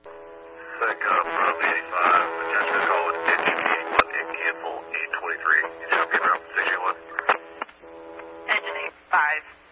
SECOM from 85, attention to call with engine 81 and cancel 823. You should be around 681. Engine 85.